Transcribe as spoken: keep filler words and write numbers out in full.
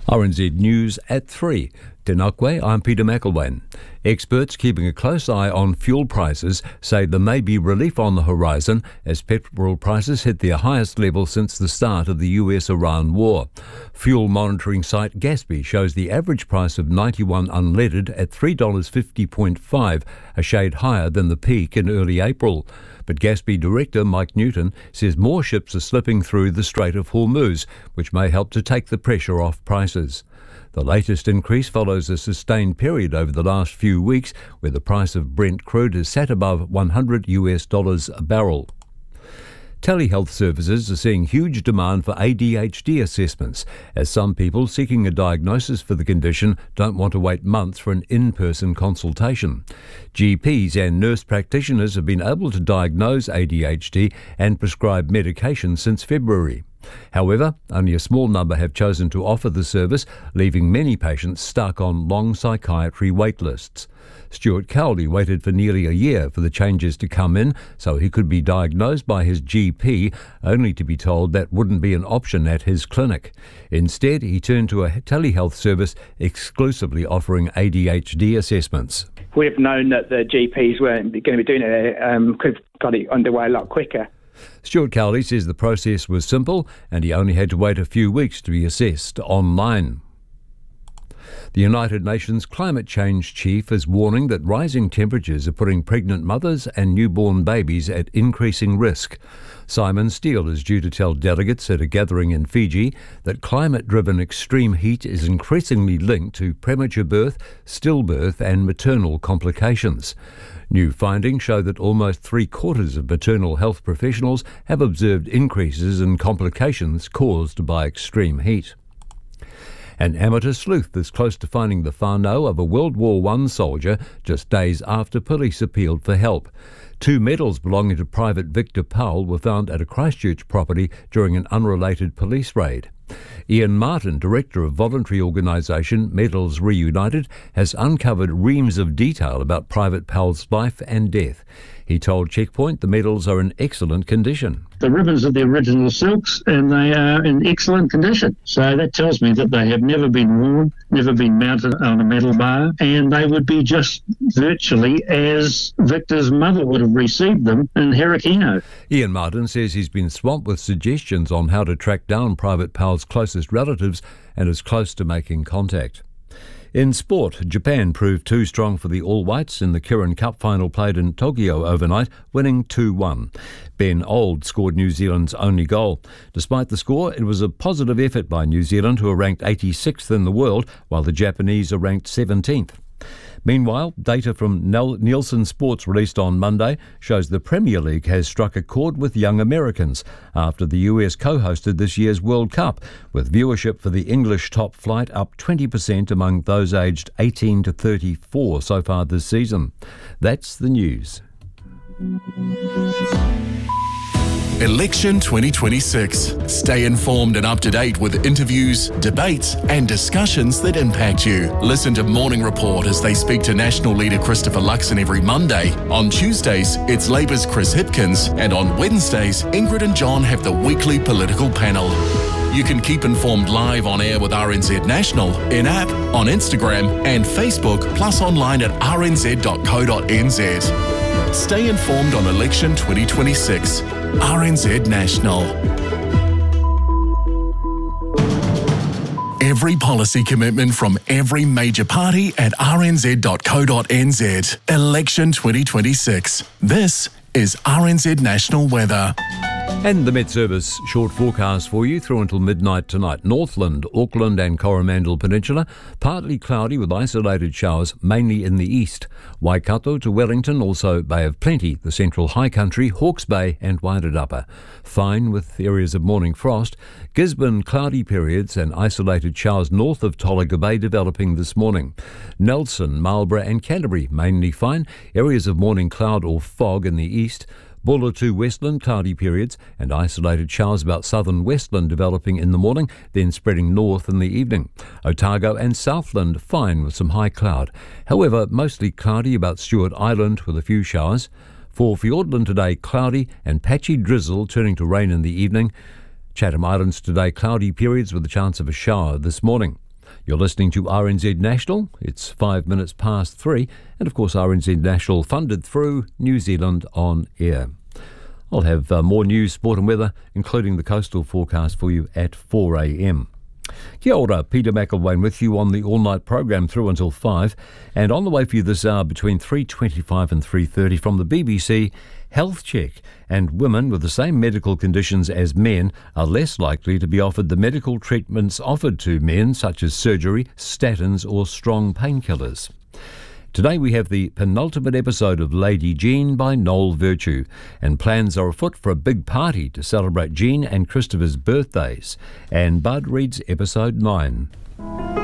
R N Z News at three. Tenakwe, I'm Peter McElwain. Experts keeping a close eye on fuel prices say there may be relief on the horizon as petrol prices hit their highest level since the start of the U S-Iran war. Fuel monitoring site Gaspy shows the average price of ninety-one unleaded at three dollars fifty point five, a shade higher than the peak in early April. But Gaspy director Mike Newton says more ships are slipping through the Strait of Hormuz, which may help to take the pressure off prices. The latest increase follows a sustained period over the last few weeks where the price of Brent crude has sat above one hundred US dollars a barrel. Telehealth services are seeing huge demand for A D H D assessments, as some people seeking a diagnosis for the condition don't want to wait months for an in-person consultation. G Ps and nurse practitioners have been able to diagnose A D H D and prescribe medication since February. However, only a small number have chosen to offer the service, leaving many patients stuck on long psychiatry wait lists. Stuart Cowley waited for nearly a year for the changes to come in so he could be diagnosed by his G P, only to be told that wouldn't be an option at his clinic. Instead, he turned to a telehealth service exclusively offering A D H D assessments. We've known that the G Ps weren't going to be doing it, um, could have got it underway a lot quicker. Stuart Cowley says the process was simple and he only had to wait a few weeks to be assessed online. The United Nations Climate Change Chief is warning that rising temperatures are putting pregnant mothers and newborn babies at increasing risk. Simon Steele is due to tell delegates at a gathering in Fiji that climate-driven extreme heat is increasingly linked to premature birth, stillbirth and maternal complications. New findings show that almost three-quarters of maternal health professionals have observed increases in complications caused by extreme heat. An amateur sleuth is close to finding the whānau of a World War One soldier just days after police appealed for help. Two medals belonging to Private Victor Powell were found at a Christchurch property during an unrelated police raid. Ian Martin, director of voluntary organisation Medals Reunited, has uncovered reams of detail about Private Powell's life and death. He told Checkpoint the medals are in excellent condition. The ribbons are the original silks and they are in excellent condition. So that tells me that they have never been worn, never been mounted on a metal bar, and they would be just virtually as Victor's mother would have received them in Herakino. Ian Martin says he's been swamped with suggestions on how to track down Private Powell's closest relatives and is close to making contact. In sport, Japan proved too strong for the All Whites in the Kirin Cup final played in Tokyo overnight, winning two one. Ben Auld scored New Zealand's only goal. Despite the score, it was a positive effort by New Zealand, who are ranked eighty-sixth in the world, while the Japanese are ranked seventeenth. Meanwhile, data from Nielsen Sports released on Monday shows the Premier League has struck a chord with young Americans after the U S co-hosted this year's World Cup, with viewership for the English top flight up twenty percent among those aged eighteen to thirty-four so far this season. That's the news. Election twenty twenty-six. Stay informed and up to date with interviews, debates and discussions that impact you. Listen to Morning Report as they speak to National Leader Christopher Luxon every Monday. On Tuesdays, it's Labour's Chris Hipkins, and on Wednesdays, Ingrid and John have the weekly political panel. You can keep informed live on air with R N Z National, in-app, on Instagram and Facebook, plus online at r n z dot co dot n z. Stay informed on Election twenty twenty-six. R N Z National. Every policy commitment from every major party at r n z dot co dot n z. Election twenty twenty-six. This is R N Z National Weather. And the Met Service short forecast for you through until midnight tonight. Northland, Auckland and Coromandel Peninsula, partly cloudy with isolated showers, mainly in the east. Waikato to Wellington, also Bay of Plenty, the central high country, Hawke's Bay and Wairarapa. Fine with areas of morning frost. Gisborne, cloudy periods and isolated showers north of Tolaga Bay developing this morning. Nelson, Marlborough and Canterbury, mainly fine. Areas of morning cloud or fog in the east. Buller to Westland, cloudy periods and isolated showers about southern Westland developing in the morning, then spreading north in the evening. Otago and Southland, fine with some high cloud. However, mostly cloudy about Stewart Island with a few showers. For Fiordland today, cloudy and patchy drizzle turning to rain in the evening. Chatham Islands today, cloudy periods with a chance of a shower this morning. You're listening to R N Z National. It's five minutes past three. And of course, R N Z National funded through New Zealand On Air. I'll have uh, more news, sport and weather, including the coastal forecast for you at four a.m. Kia ora, Peter McElwain with you on the all-night program through until five. And on the way for you this hour between three twenty-five and three thirty from the B B C, Health Check. And women with the same medical conditions as men are less likely to be offered the medical treatments offered to men, such as surgery, statins or strong painkillers. Today we have the penultimate episode of Lady Jean by Noel Virtue, and plans are afoot for a big party to celebrate Jean and Christopher's birthdays. And Bud reads episode nine.